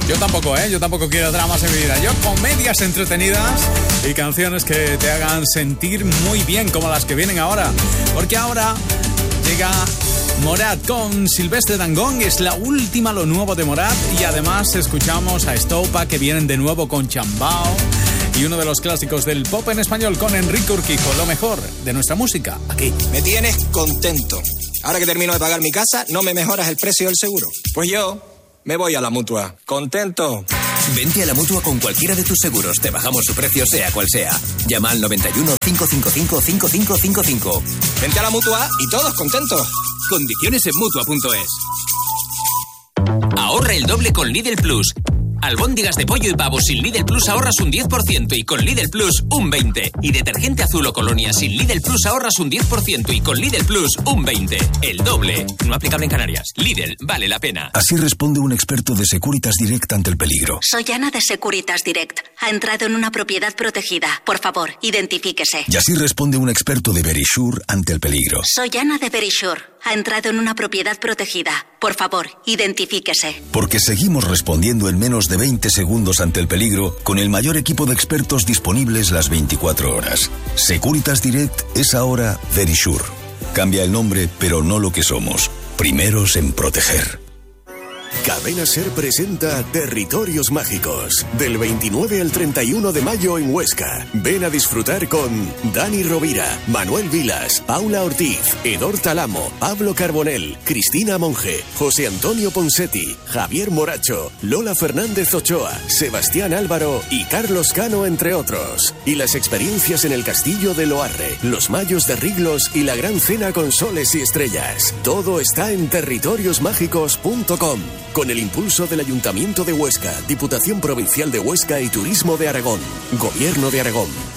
Yo tampoco quiero dramas en mi vida. Yo comedias entretenidas y canciones que te hagan sentir muy bien, como las que vienen ahora. Porque ahora llega Morat con Silvestre Dangond, es la última, lo nuevo de Morat. Y además escuchamos a Estopa, que vienen de nuevo con Chambao. Y uno de los clásicos del pop en español con Enrique Urquijo, lo mejor de nuestra música, aquí. Me tienes contento. Ahora que termino de pagar mi casa, ¿no me mejoras el precio del seguro? Pues yo me voy a la Mutua. ¿Contento? Vente a la Mutua con cualquiera de tus seguros. Te bajamos su precio, sea cual sea. Llama al 91 555 5555. Vente a la Mutua y todos contentos. Condiciones en Mutua.es. Ahorra el doble con Lidl Plus. Albóndigas de pollo y pavo sin Lidl Plus ahorras un 10% y con Lidl Plus un 20%. Y detergente azul o colonia sin Lidl Plus ahorras un 10% y con Lidl Plus un 20%. El doble. No aplicable en Canarias. Lidl, vale la pena. Así responde un experto de Securitas Direct ante el peligro. Soy Ana de Securitas Direct. Ha entrado en una propiedad protegida. Por favor, identifíquese. Y así responde un experto de Verisure ante el peligro. Soy Ana de Verisure. Ha entrado en una propiedad protegida. Por favor, identifíquese. Porque seguimos respondiendo en menos de 20 segundos ante el peligro con el mayor equipo de expertos disponibles las 24 horas. Securitas Direct es ahora Verisure. Cambia el nombre, pero no lo que somos. Primeros en proteger. Cadena Ser presenta Territorios Mágicos, del 29 al 31 de mayo en Huesca. Ven a disfrutar con Dani Rovira, Manuel Vilas, Paula Ortiz, Edor Talamo, Pablo Carbonell, Cristina Monge, José Antonio Ponsetti, Javier Moracho, Lola Fernández Ochoa, Sebastián Álvaro y Carlos Cano, entre otros. Y las experiencias en el Castillo de Loarre, los Mayos de Riglos y la Gran Cena con Soles y Estrellas. Todo está en territoriosmágicos.com. Con el impulso del Ayuntamiento de Huesca, Diputación Provincial de Huesca y Turismo de Aragón. Gobierno de Aragón.